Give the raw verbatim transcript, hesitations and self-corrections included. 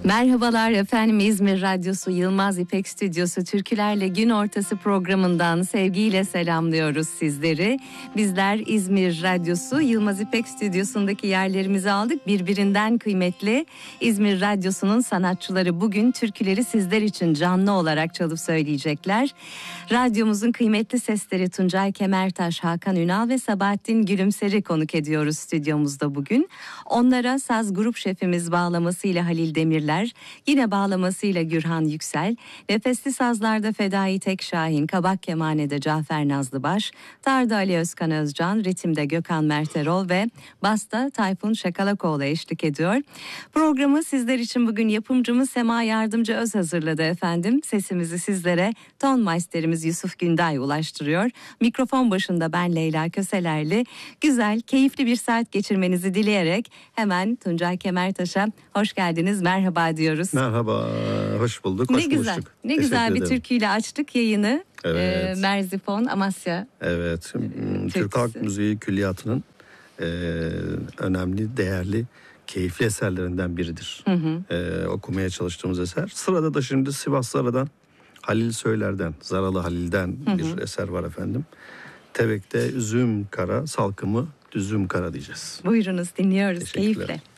Merhabalar efendim, İzmir Radyosu Yılmaz İpek Stüdyosu Türkülerle Gün Ortası programından sevgiyle selamlıyoruz sizleri. Bizler İzmir Radyosu Yılmaz İpek Stüdyosu'ndaki yerlerimizi aldık. Birbirinden kıymetli İzmir Radyosu'nun sanatçıları bugün türküleri sizler için canlı olarak çalıp söyleyecekler. Radyomuzun kıymetli sesleri Tuncay Kemertaş, Hakan Ünal ve Sabahattin Gülümser'i konuk ediyoruz stüdyomuzda bugün. Onlara saz grup şefimiz bağlamasıyla Halil Demirler, yine bağlamasıyla Gürhan Yüksel, nefesli sazlarda Fedai Tekşahin, kabak kemanede Cafer Nazlıbaş, tarda Ali Özkan Özcan, ritimde Gökhan Merterol ve basta Tayfun Şakalakoğlu eşlik ediyor. Programı sizler için bugün yapımcımız Sema Yardımcı Öz hazırladı efendim. Sesimizi sizlere ton maisterimiz Yusuf Günday ulaştırıyor. Mikrofon başında ben Leyla Köselerli. Güzel, keyifli bir saat geçirmenizi dileyerek hemen Tuncay Kemertaş'a hoş geldiniz, merhaba diyoruz. Merhaba, hoş bulduk, hoş ne güzel, buluştuk. ne güzel bir ederim. Türküyle açtık yayını. Evet. Ee, Merzifon, Amasya. Evet, Türküsü. Türk Halk Müziği Külliyatı'nın e, önemli, değerli, keyifli eserlerinden biridir. Hı hı. E, okumaya çalıştığımız eser. Sırada da şimdi Sivas Zara'dan, Halil Söyler'den, Zaralı Halil'den hı hı. bir eser var efendim. Tevek'te üzüm kara, salkımı düzüm kara diyeceğiz. Buyurunuz, dinliyoruz keyifle.